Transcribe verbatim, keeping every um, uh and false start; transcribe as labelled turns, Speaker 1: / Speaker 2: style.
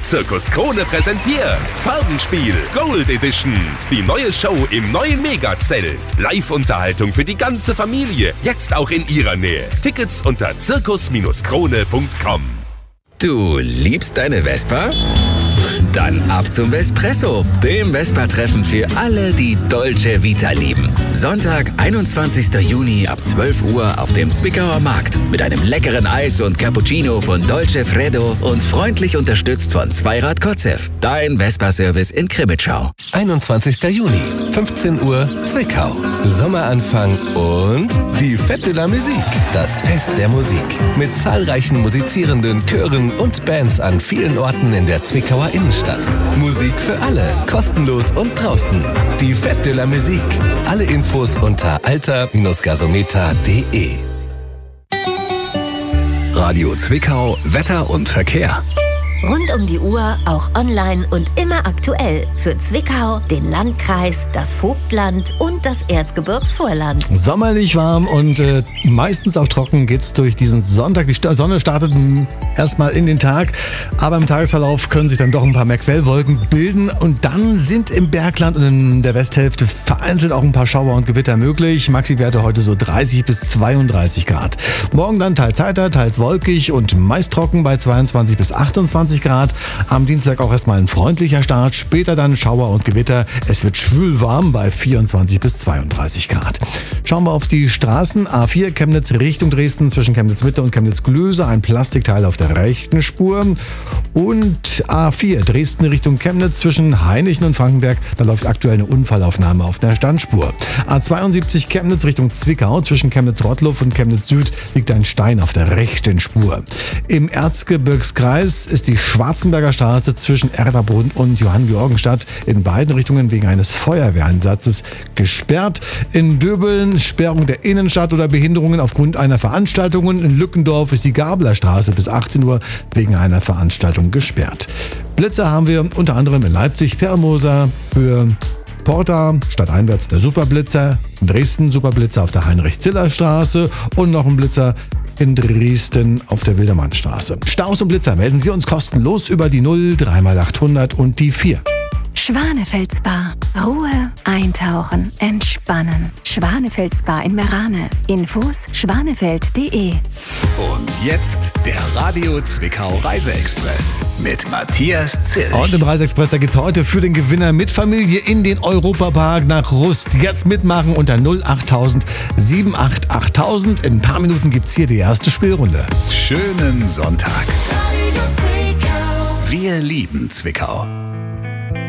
Speaker 1: Zirkus Krone präsentiert Farbenspiel Gold Edition. Die neue Show im neuen Megazelt. Live-Unterhaltung für die ganze Familie. Jetzt auch in ihrer Nähe. Tickets unter zirkus krone punkt com.
Speaker 2: Du liebst deine Vespa? Dann ab zum Vespresso, dem Vespa-Treffen für alle, die Dolce Vita lieben. Sonntag, einundzwanzigster Juni ab zwölf Uhr auf dem Zwickauer Markt mit einem leckeren Eis und Cappuccino von Dolce Freddo und freundlich unterstützt von Zweirad Kotzew, dein Vespa-Service in Krimitschau.
Speaker 3: einundzwanzigster Juni, fünfzehn Uhr, Zwickau. Sommeranfang und die Fête de la Musique, das Fest der Musik. Mit zahlreichen musizierenden Chören und Bands an vielen Orten in der Zwickauer Innenstadt. Musik für alle, kostenlos und draußen. Die Fête de la Musique. Alle Infos unter alter Gasometer punkt de.
Speaker 4: Radio Zwickau, Wetter und Verkehr.
Speaker 5: Rund um die Uhr, auch online und immer aktuell. Für Zwickau, den Landkreis, das Vogtland und das Erzgebirgsvorland.
Speaker 6: Sommerlich warm und äh, meistens auch trocken geht's durch diesen Sonntag. Die St- Sonne startet m, erstmal in den Tag, aber im Tagesverlauf können sich dann doch ein paar mehr Quellwolken bilden und dann sind im Bergland und in der Westhälfte vereinzelt auch ein paar Schauer und Gewitter möglich. Maxi-Werte heute so dreißig bis zweiunddreißig Grad. Morgen dann teils heiter, teils wolkig und meist trocken bei zweiundzwanzig bis achtundzwanzig Grad. Am Dienstag auch erstmal ein freundlicher Start, später dann Schauer und Gewitter. Es wird schwül warm bei vierundzwanzig bis zweiunddreißig Grad. Schauen wir auf die Straßen. A vier Chemnitz Richtung Dresden zwischen Chemnitz Mitte und Chemnitz Glöse. Ein Plastikteil auf der rechten Spur. Und A vier Dresden Richtung Chemnitz zwischen Hainichen und Frankenberg. Da läuft aktuell eine Unfallaufnahme auf der Standspur. A zweiundsiebzig Chemnitz Richtung Zwickau zwischen Chemnitz-Rottluff und Chemnitz Süd liegt ein Stein auf der rechten Spur. Im Erzgebirgskreis ist die Schwarzenberger Straße zwischen Erderboden und Johanngeorgenstadt in beiden Richtungen wegen eines Feuerwehreinsatzes gesperrt. In Döbeln Sperrung der Innenstadt oder Behinderungen aufgrund einer Veranstaltung. In Lückendorf ist die Gablerstraße bis achtzehn Uhr wegen einer Veranstaltung gesperrt. Blitzer haben wir unter anderem in Leipzig, Permoser, Höhe Porta, stadteinwärts der Superblitzer, in Dresden Superblitzer auf der Heinrich-Ziller-Straße und noch ein Blitzer in Dresden auf der Wildermannstraße. Staus und Blitzer melden Sie uns kostenlos über die null drei mal achthundert und die vier.
Speaker 7: Schwanefeld Spa. Ruhe, eintauchen, entspannen. Schwanefeld Spa in Merane. Infos schwanefeld punkt de.
Speaker 4: Und jetzt der Radio Zwickau Reiseexpress mit Matthias Zilch.
Speaker 6: Und im Reiseexpress, da geht's heute für den Gewinner mit Familie in den Europapark nach Rust. Jetzt mitmachen unter null achttausend sieben acht achttausend. In ein paar Minuten gibt's hier die erste Spielrunde.
Speaker 4: Schönen Sonntag. Wir lieben Zwickau.